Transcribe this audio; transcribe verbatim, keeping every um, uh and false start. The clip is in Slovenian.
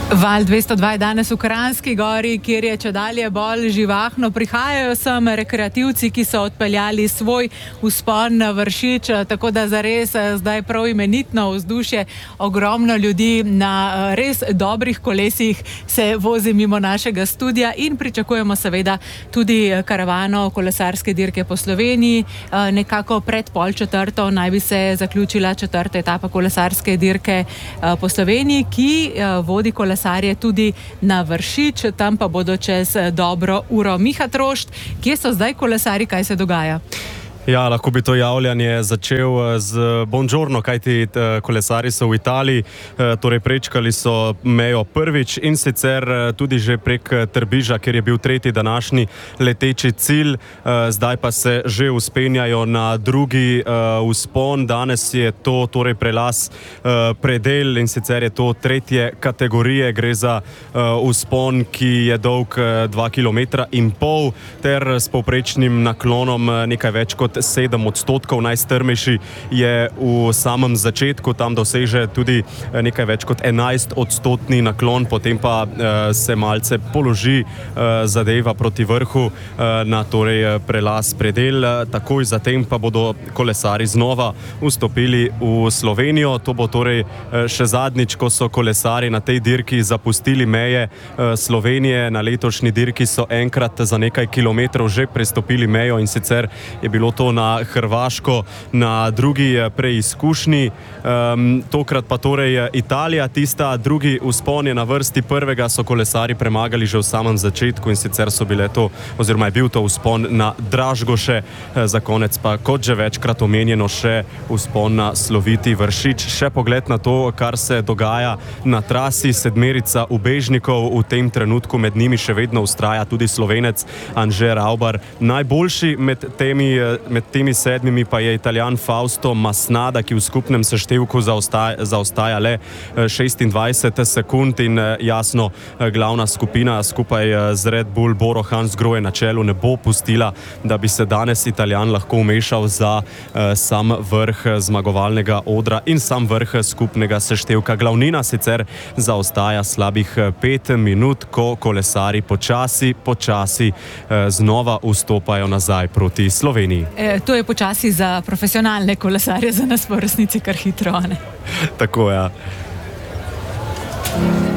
Val dvesto dva je danes v Kranjski Gori, kjer je čedalje bolj živahno. Prihajajo sem rekreativci, ki so odpeljali svoj vzpon na Vršič, tako da zares zdaj prav imenitno vzdušje, ogromno ljudi na res dobrih kolesih se vozi mimo našega studia in pričakujemo seveda tudi karavano kolesarske dirke po Sloveniji. Nekako pred pol četrto naj bi se zaključila četrta etapa kolesarske dirke po Sloveniji, ki vodi kolesarske tudi na Vršič, tam pa bodo čez dobro uro. Miha Trošt, kje so zdaj kolesari, kaj se dogaja? Ja, lahko bi to javljanje začel z buongiorno, kajti kolesari so v Italiji, torej prečkali so mejo prvič in sicer tudi že prek Trbiža, kjer je bil tretji današnji leteči cilj, zdaj pa se že vzpenjajo na drugi vzpon. Danes je to torej prelaz Predel in sicer je to tretje kategorije, gre za vzpon, ki je dolg dva kilometra in pol ter s povprečnim naklonom nekaj več kot sedem odstotkov. Najstrmejši je v samem začetku, tam doseže tudi nekaj več kot enajst odstotni naklon, potem pa uh, se malce položi uh, zadeva proti vrhu uh, na torej prelaz Predel. Takoj zatem pa bodo kolesari znova vstopili v Slovenijo. To bo torej še zadnjič, ko so kolesari na tej dirki zapustili meje uh, Slovenije. Na letošnji dirki so enkrat za nekaj kilometrov že prestopili mejo in sicer je bilo to na Hrvaško na drugi preizkušnji. Um, tokrat pa torej Italija, tista drugi vzpon je na vrsti. Prvega so kolesari premagali že v samem začetku in sicer so bile to, oziroma je bil to vzpon na Dražgoše, za konec pa, kot že večkrat omenjeno, še vzpon na sloviti Vršič. Še pogled na to, kar se dogaja na trasi. Sedmerica ubežnikov, v tem trenutku med njimi še vedno vztraja tudi Slovenec Anže Ravbar. Najboljši med temi Med temi sedmimi pa je Italijan Fausto Masnada, ki v skupnem seštevku zaostaja, zaostaja le šestindvajset sekund in jasno glavna skupina skupaj z Red Bull Boro Hansgrohe na čelu ne bo pustila, da bi se danes Italijan lahko umešal za sam vrh zmagovalnega odra in sam vrh skupnega seštevka. Glavnina sicer zaostaja slabih pet minut, ko kolesari počasi, počasi znova vstopajo nazaj proti Sloveniji. E, to je počasi za profesionalne kolesarje, za nas pa v resnici kar hitro, ne? Tako, ja.